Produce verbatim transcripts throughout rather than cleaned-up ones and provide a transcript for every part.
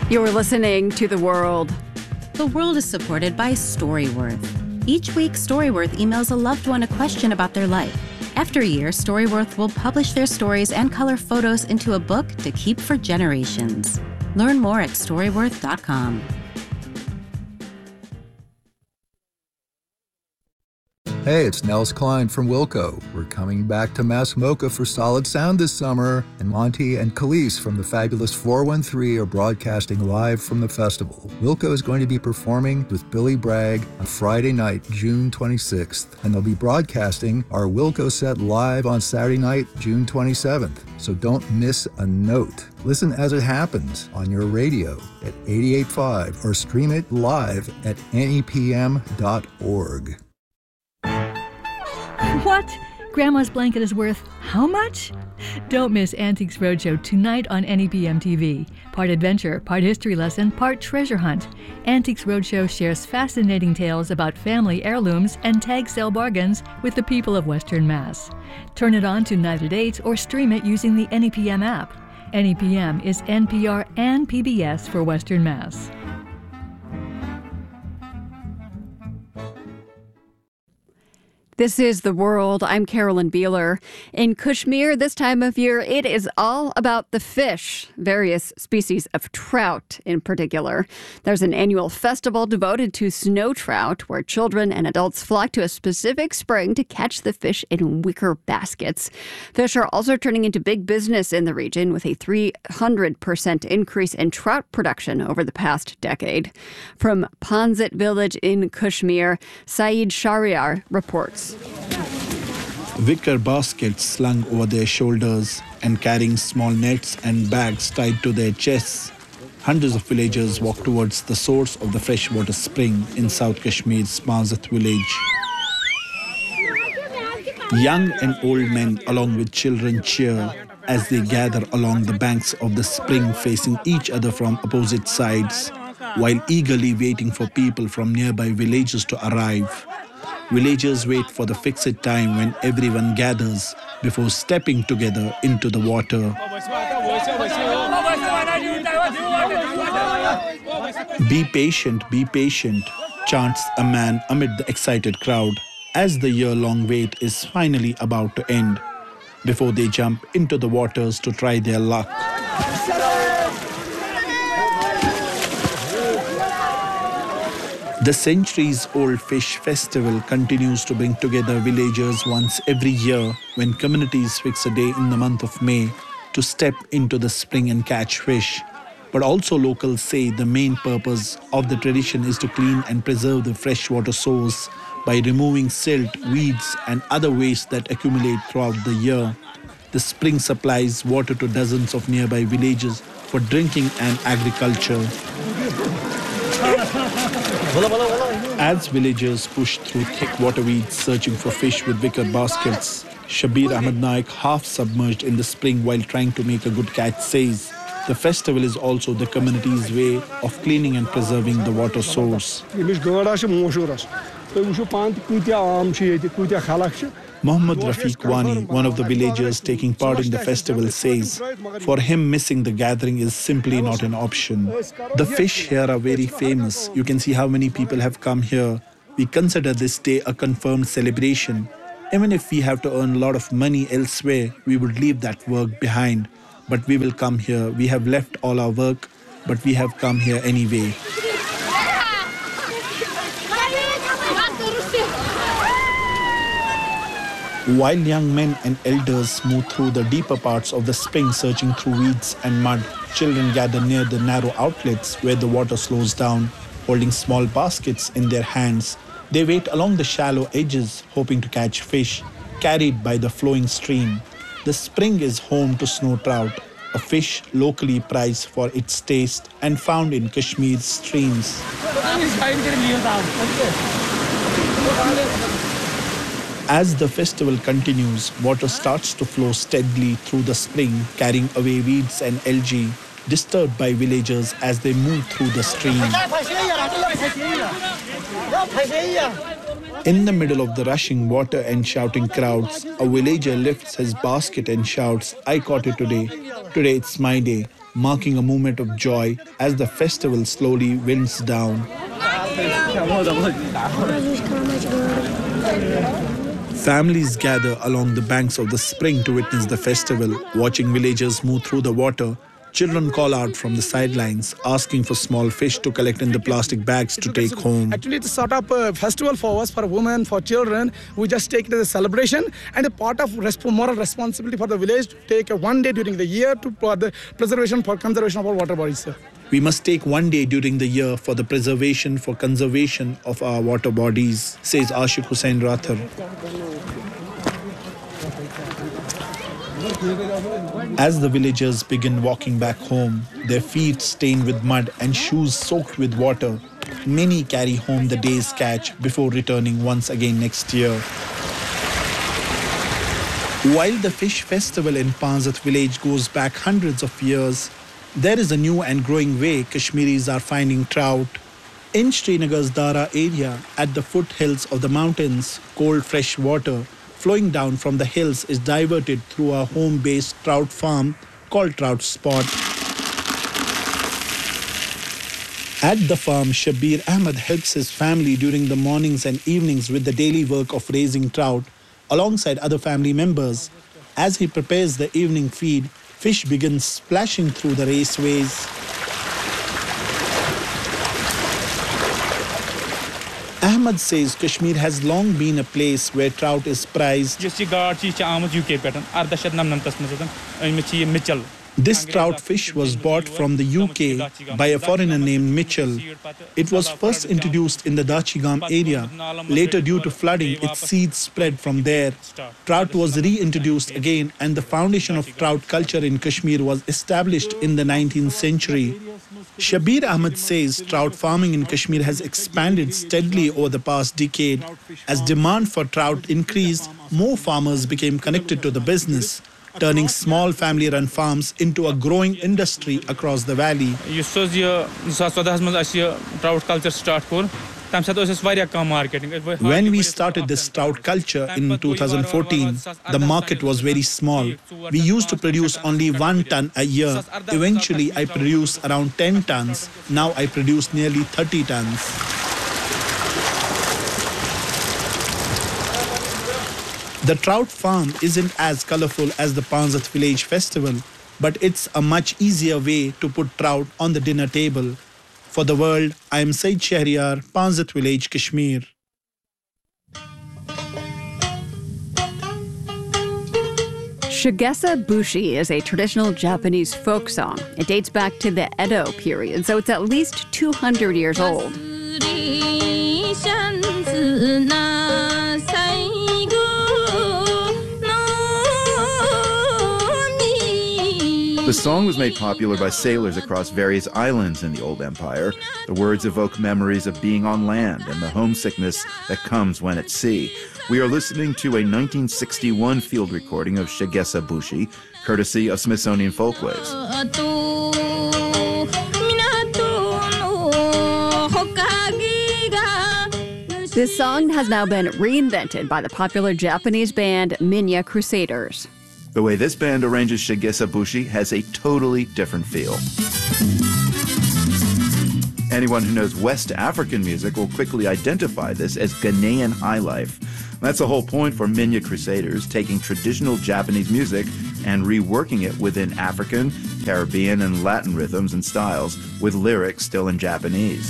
You're listening to The World. The World is supported by Storyworth. Each week, Storyworth emails a loved one a question about their life. After a year, Storyworth will publish their stories and color photos into a book to keep for generations. Learn more at storyworth dot com. Hey, it's Nels Klein from Wilco. We're coming back to Mass Mocha for Solid Sound this summer, and Monty and Khalees from the fabulous four one three are broadcasting live from the festival. Wilco is going to be performing with Billy Bragg on Friday night, June twenty-sixth, and they'll be broadcasting our Wilco set live on Saturday night, June twenty-seventh. So don't miss a note. Listen as it happens on your radio at eighty-eight point five or stream it live at N E P M dot org. What? Grandma's blanket is worth how much? Don't miss Antiques Roadshow tonight on N E P M T V. Part adventure, part history lesson, part treasure hunt. Antiques Roadshow shares fascinating tales about family heirlooms and tag sale bargains with the people of Western Mass. Turn it on tonight at eight or stream it using the N E P M app. N E P M is N P R and P B S for Western Mass. This is The World. I'm Carolyn Beeler. In Kashmir, this time of year, it is all about the fish, various species of trout in particular. There's an annual festival devoted to snow trout where children and adults flock to a specific spring to catch the fish in wicker baskets. Fish are also turning into big business in the region with a three hundred percent increase in trout production over the past decade. From Panzit village in Kashmir, Saeed Shahryar reports. Wicker baskets slung over their shoulders and carrying small nets and bags tied to their chests. Hundreds of villagers walk towards the source of the freshwater spring in South Kashmir's Panzit village. Young and old men along with children cheer as they gather along the banks of the spring facing each other from opposite sides, while eagerly waiting for people from nearby villages to arrive. Villagers wait for the fixed time when everyone gathers before stepping together into the water. Be patient, be patient, chants a man amid the excited crowd as the year-long wait is finally about to end before they jump into the waters to try their luck. The centuries-old fish festival continues to bring together villagers once every year when communities fix a day in the month of May to step into the spring and catch fish. But also locals say the main purpose of the tradition is to clean and preserve the freshwater source by removing silt, weeds and other waste that accumulate throughout the year. The spring supplies water to dozens of nearby villages for drinking and agriculture. As villagers push through thick waterweeds searching for fish with wicker baskets, Shabir Ahmed Naik, half submerged in the spring while trying to make a good catch, says the festival is also the community's way of cleaning and preserving the water source. Mohammad Rafiq Wani, one of the villagers taking part in the festival, says for him missing the gathering is simply not an option. The fish here are very famous. You can see how many people have come here. We consider this day a confirmed celebration. Even if we have to earn a lot of money elsewhere, we would leave that work behind. But we will come here. We have left all our work, but we have come here anyway. While young men and elders move through the deeper parts of the spring searching through weeds and mud, children gather near the narrow outlets where the water slows down, holding small baskets in their hands. They wait along the shallow edges, hoping to catch fish, carried by the flowing stream. The spring is home to snow trout, a fish locally prized for its taste and found in Kashmir's streams. As the festival continues, water starts to flow steadily through the spring, carrying away weeds and algae, disturbed by villagers as they move through the stream. In the middle of the rushing water and shouting crowds, a villager lifts his basket and shouts, "I caught it today. Today it's my day." marking a moment of joy as the festival slowly winds down. Families gather along the banks of the spring to witness the festival, watching villagers move through the water. Children call out from the sidelines, asking for small fish to collect in the plastic bags to take home. Actually, it's sort of a festival for us, for women, for children. We just take it as a celebration and a part of resp- moral responsibility for the village to take a one day during the year to for the preservation, for conservation of our water bodies, sir. We must take one day during the year for the preservation, for conservation of our water bodies, says Ashik Hussain Rathar. As the villagers begin walking back home, their feet stained with mud and shoes soaked with water, many carry home the day's catch before returning once again next year. While the fish festival in Panzat village goes back hundreds of years, there is a new and growing way Kashmiris are finding trout. In Srinagar's Dara area, at the foothills of the mountains, cold fresh water flowing down from the hills is diverted through a home-based trout farm called Trout Spot. At the farm, Shabir Ahmed helps his family during the mornings and evenings with the daily work of raising trout alongside other family members. As he prepares the evening feed, fish begin splashing through the raceways. Ahmed says Kashmir has long been a place where trout is prized. This trout fish was bought from the U K by a foreigner named Mitchell. It was first introduced in the Dachigam area. Later, due to flooding, its seeds spread from there. Trout was reintroduced again, and the foundation of trout culture in Kashmir was established in the nineteenth century. Shabir Ahmed says trout farming in Kashmir has expanded steadily over the past decade. As demand for trout increased, more farmers became connected to the business, turning small family-run farms into a growing industry across the valley. When we started this trout culture in two thousand fourteen, the market was very small. We used to produce only one ton a year. Eventually, I produced around ten tons. Now I produce nearly thirty tons. The trout farm isn't as colorful as the Panzat village festival, but it's a much easier way to put trout on the dinner table. For the world, I am Said Shahryar, Panzat village, Kashmir. Shigesa Bushi is a traditional Japanese folk song. It dates back to the Edo period, so it's at least two hundred years old. The song was made popular by sailors across various islands in the old empire. The words evoke memories of being on land and the homesickness that comes when at sea. We are listening to a nineteen sixty-one field recording of Shigesa Bushi, courtesy of Smithsonian Folkways. This song has now been reinvented by the popular Japanese band Minya Crusaders. The way this band arranges Shigesa Bushi has a totally different feel. Anyone who knows West African music will quickly identify this as Ghanaian highlife. That's the whole point for Minya Crusaders, taking traditional Japanese music and reworking it within African, Caribbean, and Latin rhythms and styles, with lyrics still in Japanese.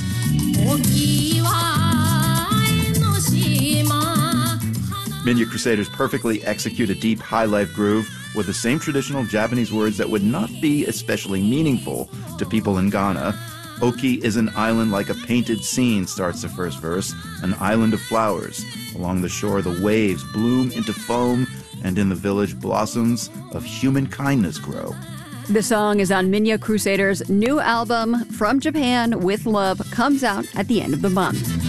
Minya Crusaders perfectly execute a deep high-life groove with the same traditional Japanese words that would not be especially meaningful to people in Ghana. Oki is an island like a painted scene, starts the first verse, an island of flowers. Along the shore, the waves bloom into foam, and in the village, blossoms of human kindness grow. The song is on Minya Crusaders' new album, From Japan with Love, comes out at the end of the month.